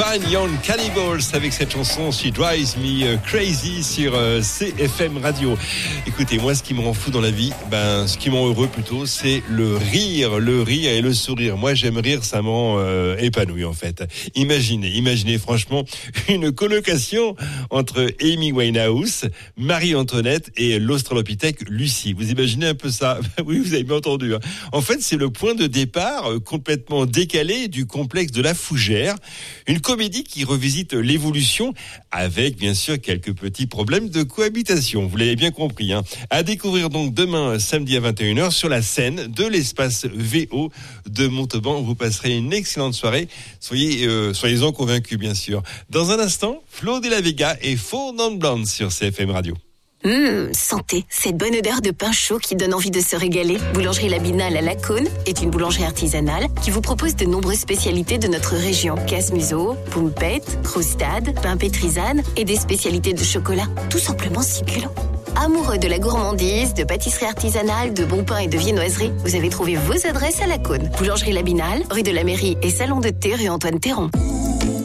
Fine Young Cannibals avec cette chanson She Drives Me Crazy sur CFM Radio. Écoutez, moi ce qui me rend fou dans la vie, ce qui me rend heureux plutôt, c'est le rire et le sourire. Moi j'aime rire, ça me rend épanoui en fait. Imaginez franchement une colocation entre Amy Winehouse, Marie-Antoinette et l'Australopithèque Lucie. Vous imaginez un peu ça? Oui, vous avez bien entendu. En fait, c'est le point de départ complètement décalé du complexe de la Fougère. Une comédie qui revisite l'évolution avec, bien sûr, quelques petits problèmes de cohabitation. Vous l'avez bien compris. À découvrir donc demain, samedi à 21h, sur la scène de l'espace VO de Montauban. Vous passerez une excellente soirée. Soyez-en convaincus, bien sûr. Dans un instant, Flo de la Vega et Four Non Blondes sur CFM Radio. Sentez cette bonne odeur de pain chaud qui donne envie de se régaler. Boulangerie Labinale à Lacaune est une boulangerie artisanale qui vous propose de nombreuses spécialités de notre région. Casse-museau, poumpette, croustade, pain pétrisane et des spécialités de chocolat. Tout simplement succulent. Amoureux de la gourmandise, de pâtisserie artisanale, de bons pains et de viennoiserie, vous avez trouvé vos adresses à Lacaune. Boulangerie Labinale, rue de la Mairie et salon de thé rue Antoine Théron.